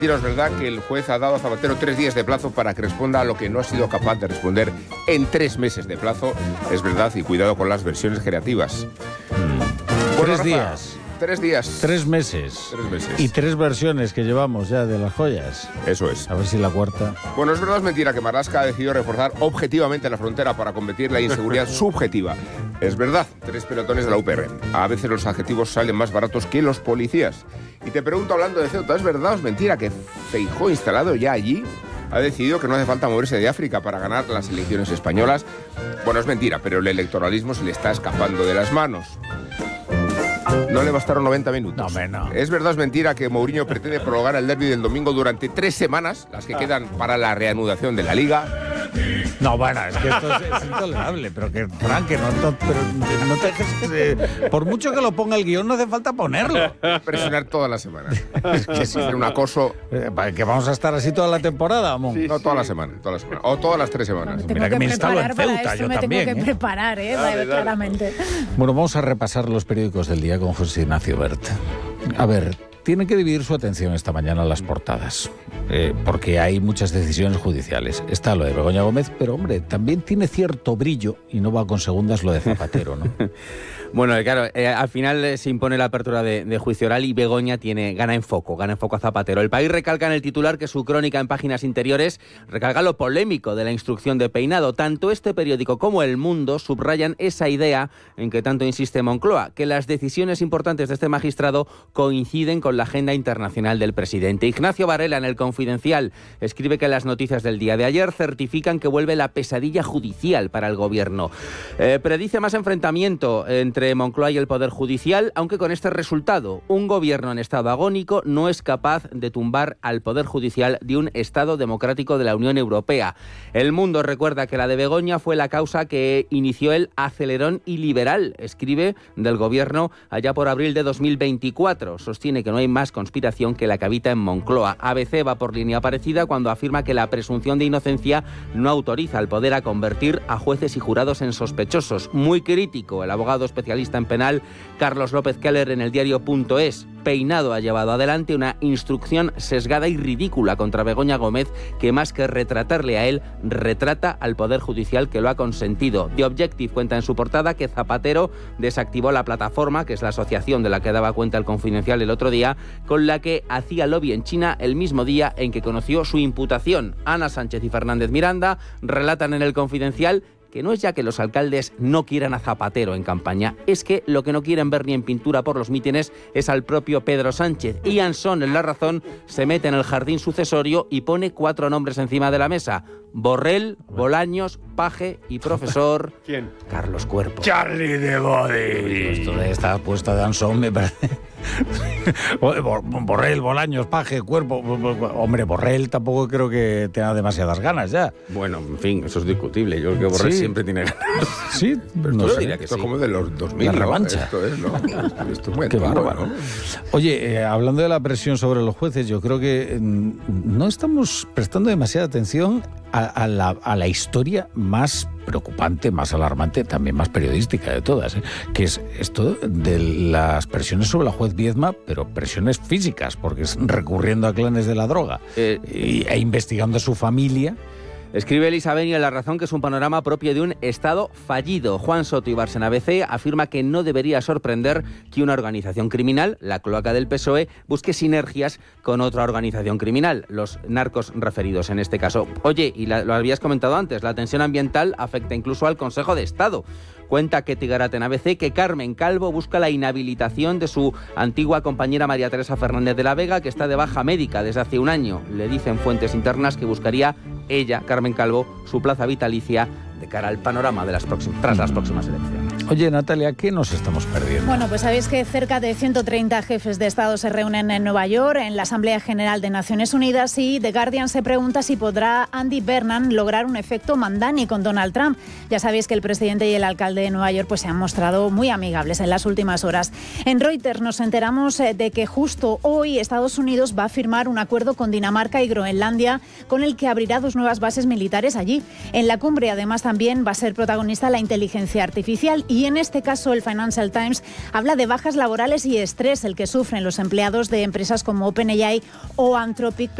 Es verdad que el juez ha dado a Zapatero 3 días de plazo para que responda a lo que no ha sido capaz de responder en 3 meses de plazo. Es verdad, y cuidado con las versiones creativas. Bueno, 3 días. 3 días. 3 meses. 3 meses. Y 3 versiones que llevamos ya de las joyas. Eso es. A ver si la cuarta. Bueno, es verdad o es mentira que Marlaska ha decidido reforzar objetivamente la frontera para combatir la inseguridad subjetiva. Es verdad, 3 pelotones de la UPR. A veces los adjetivos salen más baratos que los policías. Y te pregunto, hablando de Ceuta, ¿es verdad o es mentira que Feijóo, instalado ya allí, ha decidido que no hace falta moverse de África para ganar las elecciones españolas? Bueno, es mentira, pero el electoralismo se le está escapando de las manos. No le bastaron 90 minutos. No. ¿Es verdad o es mentira que Mourinho pretende prolongar el derbi del domingo durante 3 semanas, las que quedan para la reanudación de la Liga? No, bueno, es que esto es intolerable, pero que, Fran, que no te dejes... por mucho que lo ponga el guión, no hace falta ponerlo. Presionar toda la semana. Es que es un acoso... ¿Que vamos a estar así toda la temporada, Amón? Sí, no, toda la semana. O todas las 3 semanas. Mira que me instalo en Ceuta, yo también. Tengo que preparar, claramente. Bueno, vamos a repasar los periódicos del día con José Ignacio Bert. A ver, tienen que dividir su atención esta mañana las portadas, porque hay muchas decisiones judiciales. Está lo de Begoña Gómez, pero hombre, también tiene cierto brillo, y no va con segundas, lo de Zapatero, ¿no? Bueno, claro, al final se impone la apertura de juicio oral y Begoña gana en foco a Zapatero. El País recalca en el titular que su crónica en páginas interiores recalca lo polémico de la instrucción de peinado. Tanto este periódico como El Mundo subrayan esa idea en que tanto insiste Moncloa, que las decisiones importantes de este magistrado coinciden con la agenda internacional del presidente. Ignacio Varela, en El Confidencial, escribe que las noticias del día de ayer certifican que vuelve la pesadilla judicial para el gobierno. Predice más enfrentamiento entre Moncloa y el Poder Judicial, aunque con este resultado: un gobierno en estado agónico no es capaz de tumbar al Poder Judicial de un Estado democrático de la Unión Europea. El Mundo recuerda que la de Begoña fue la causa que inició el acelerón iliberal, escribe, del gobierno allá por abril de 2024. Sostiene que no hay más conspiración que la que habita en Moncloa. ABC va por línea parecida cuando afirma que la presunción de inocencia no autoriza al poder a convertir a jueces y jurados en sospechosos. Muy crítico el abogado especialista en penal Carlos López Keller en el diario.es. Peinado ha llevado adelante una instrucción sesgada y ridícula contra Begoña Gómez que, más que retratarle a él, retrata al Poder Judicial que lo ha consentido. The Objective cuenta en su portada que Zapatero desactivó la plataforma, que es la asociación de la que daba cuenta El Confidencial el otro día, con la que hacía lobby en China el mismo día en que conoció su imputación. Ana Sánchez y Fernández Miranda relatan en El Confidencial que no es ya que los alcaldes no quieran a Zapatero en campaña, es que lo que no quieren ver ni en pintura por los mítines es al propio Pedro Sánchez. Ian Son, en La Razón, se mete en el jardín sucesorio y pone 4 nombres encima de la mesa: Borrell, Bolaños, Paje y profesor... ¿Quién? Carlos Cuerpo. ¡Charlie de Body! Esto de esta apuesta de Anson me parece... Borrell, Bolaños, Paje, Cuerpo... Hombre, Borrell tampoco creo que tenga demasiadas ganas ya. Bueno, en fin, eso es discutible. Yo creo que Borrell siempre tiene ganas. Sí, pero no yo sé. diría que esto es como de los 2000, la ¿no? revancha. Esto es, ¿no? Esto es muy Qué antiguo, bárbaro. ¿no? Oye, hablando de la presión sobre los jueces, yo creo que no estamos prestando demasiada atención a la historia más preocupante, más alarmante, también más periodística de todas, que es esto de las presiones sobre la juez Viedma, pero presiones físicas, porque es recurriendo a clanes de la droga e investigando a su familia. Escribe Elisa Beni en La Razón que es un panorama propio de un Estado fallido. Juan Soto Ibars en ABC afirma que no debería sorprender que una organización criminal, la cloaca del PSOE, busque sinergias con otra organización criminal, los narcos referidos en este caso. Oye, y lo habías comentado antes, la tensión ambiental afecta incluso al Consejo de Estado. Cuenta Ketty Garat en ABC que Carmen Calvo busca la inhabilitación de su antigua compañera María Teresa Fernández de la Vega, que está de baja médica desde hace un año. Le dicen fuentes internas que buscaría ella, Carmen Calvo, su plaza vitalicia de cara al panorama de tras las próximas elecciones. Oye, Natalia, ¿qué nos estamos perdiendo? Bueno, pues sabéis que cerca de 130 jefes de Estado se reúnen en Nueva York, en la Asamblea General de Naciones Unidas, y The Guardian se pregunta si podrá Andy Burnham lograr un efecto Mandani con Donald Trump. Ya sabéis que el presidente y el alcalde de Nueva York pues se han mostrado muy amigables en las últimas horas. En Reuters nos enteramos de que justo hoy Estados Unidos va a firmar un acuerdo con Dinamarca y Groenlandia con el que abrirá 2 nuevas bases militares allí. En la cumbre, además, también va a ser protagonista la inteligencia artificial y Y en este caso el Financial Times habla de bajas laborales y estrés, el que sufren los empleados de empresas como OpenAI o Anthropic,